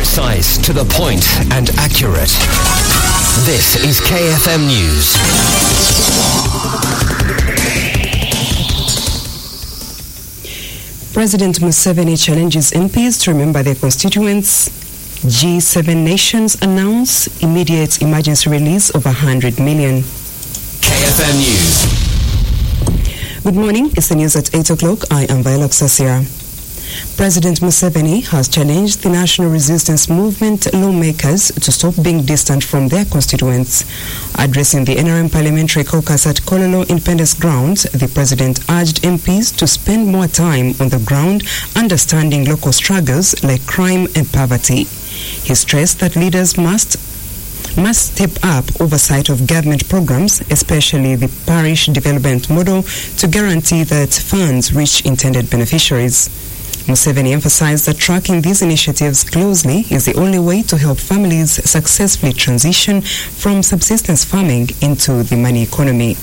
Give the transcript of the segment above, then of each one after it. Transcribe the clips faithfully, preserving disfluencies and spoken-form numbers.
Precise, to the point, and accurate. This is K F M News. President Museveni challenges M Ps to remember their constituents. G seven nations announce immediate emergency release of one hundred million. K F M News. Good morning. It's the news at eight o'clock. I am Viola Sasira. President Museveni has challenged the National Resistance Movement lawmakers to stop being distant from their constituents. Addressing the N R M Parliamentary Caucus at Kololo Independence Grounds, the President urged M Ps to spend more time on the ground understanding local struggles like crime and poverty. He stressed that leaders must must step up oversight of government programs, especially the parish development model, to guarantee that funds reach intended beneficiaries. Museveni emphasized that tracking these initiatives closely is the only way to help families successfully transition from subsistence farming into the money economy.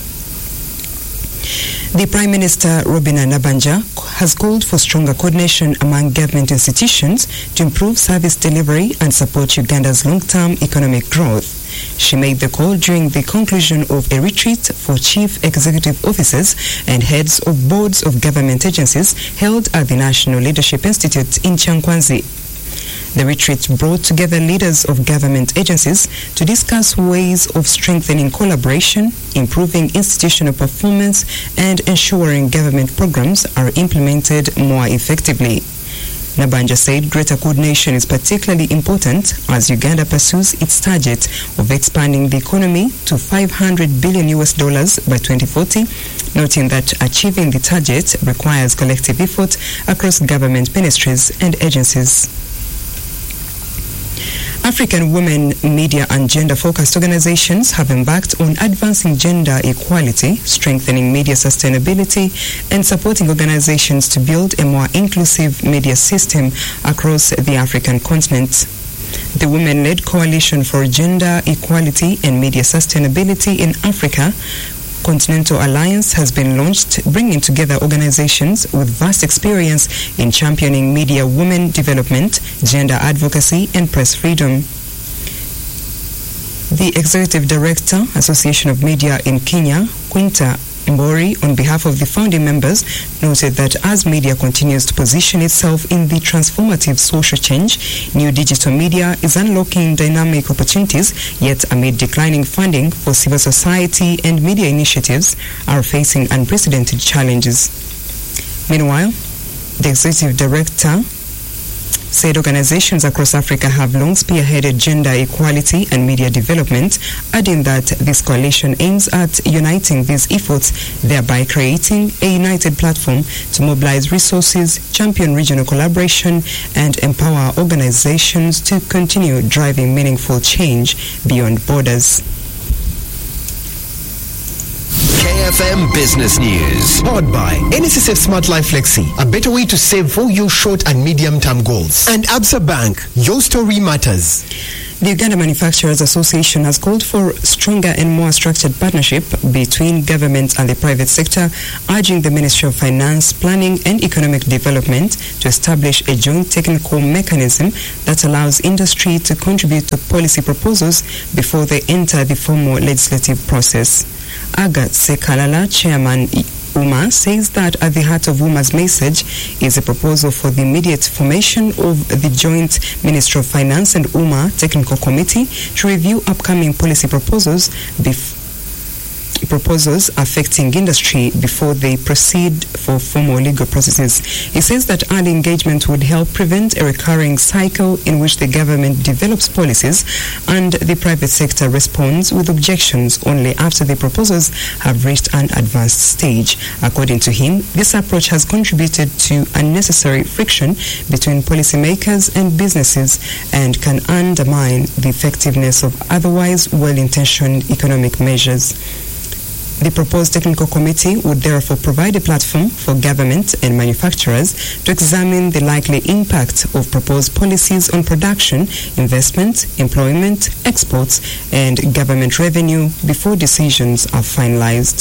The Prime Minister, Robinah Nabbanja, has called for stronger coordination among government institutions to improve service delivery and support Uganda's long-term economic growth. She made the call during the conclusion of a retreat for chief executive officers and heads of boards of government agencies held at the National Leadership Institute in Chankwanzi. The retreat brought together leaders of government agencies to discuss ways of strengthening collaboration, improving institutional performance, and ensuring government programs are implemented more effectively. Nabbanja said greater coordination is particularly important as Uganda pursues its target of expanding the economy to five hundred billion U S dollars by twenty forty, noting that achieving the target requires collective effort across government ministries and agencies. African women, media and gender-focused organizations have embarked on advancing gender equality, strengthening media sustainability, and supporting organizations to build a more inclusive media system across the African continent. The women-led Coalition for Gender Equality and Media Sustainability in Africa Continental Alliance has been launched, bringing together organizations with vast experience in championing media women development, gender advocacy, and press freedom. The Executive Director, Association of Media in Kenya, Quinta Mbori, on behalf of the founding members, noted that as media continues to position itself in the transformative social change, new digital media is unlocking dynamic opportunities, yet amid declining funding for civil society and media initiatives are facing unprecedented challenges. Meanwhile, the Executive Director said organizations across Africa have long spearheaded gender equality and media development, adding that this coalition aims at uniting these efforts, thereby creating a united platform to mobilize resources, champion regional collaboration, and empower organizations to continue driving meaningful change beyond borders. K F M Business News. Powered by N S S F Smart Life Flexi, a better way to save for your short and medium-term goals. And Absa Bank, your story matters. The Uganda Manufacturers Association has called for stronger and more structured partnership between government and the private sector, urging the Ministry of Finance, Planning and Economic Development to establish a joint technical mechanism that allows industry to contribute to policy proposals before they enter the formal legislative process. Agat Sekalala, Chairman UMA, says that at the heart of UMA's message is a proposal for the immediate formation of the joint Ministry of Finance and UMA Technical Committee to review upcoming policy proposals before proposals affecting industry before they proceed for formal legal processes. He says that early engagement would help prevent a recurring cycle in which the government develops policies and the private sector responds with objections only after the proposals have reached an advanced stage. According to him, this approach has contributed to unnecessary friction between policymakers and businesses and can undermine the effectiveness of otherwise well-intentioned economic measures. The proposed technical committee would therefore provide a platform for government and manufacturers to examine the likely impact of proposed policies on production, investment, employment, exports, and government revenue before decisions are finalized.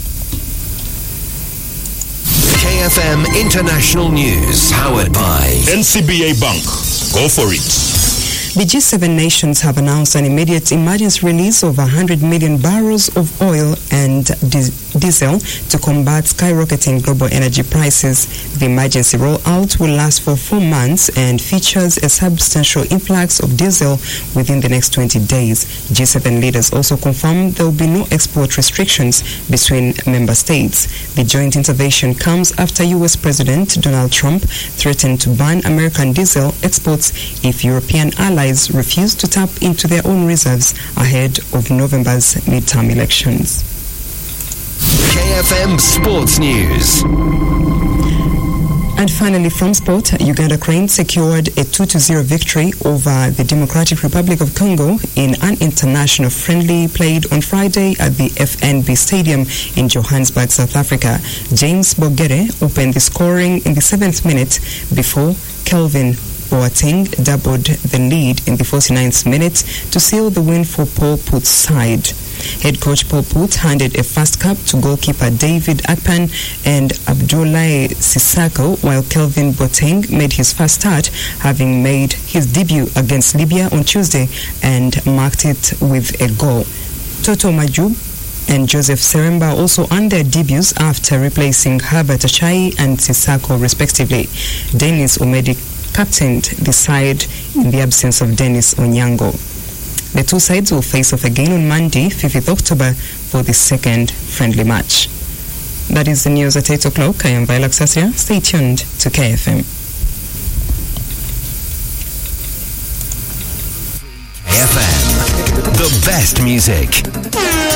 K F M International News, powered by N C B A Bank. Go for it. The G seven nations have announced an immediate emergency release of one hundred million barrels of oil and diesel to combat skyrocketing global energy prices. The emergency rollout will last for four months and features a substantial influx of diesel within the next twenty days. G seven leaders also confirmed there will be no export restrictions between member states. The joint intervention comes after U S President Donald Trump threatened to ban American diesel exports if European allies refuse to tap into their own reserves ahead of November's midterm elections. K F M Sports News. And finally, from sport, Uganda Cranes secured a two to zero victory over the Democratic Republic of Congo in an international friendly played on Friday at the F N B Stadium in Johannesburg, South Africa. James Bogere opened the scoring in the seventh minute before Kelvin Boateng doubled the lead in the forty-ninth minute to seal the win for Paul Put's side. Head coach Paul Put handed a first cap to goalkeeper David Akpan and Abdoulaye Sissako, while Kelvin Boateng made his first start, having made his debut against Libya on Tuesday and marked it with a goal. Toto Majub and Joseph Seremba also earned their debuts after replacing Herbert Achai and Sissako respectively. Dennis Omedi captained the side in the absence of Dennis Onyango. The two sides will face off again on Monday, fifth of October, for the second friendly match. That is the news at eight o'clock. I am Viola Xasia. Stay tuned to K F M. K F M, the best music.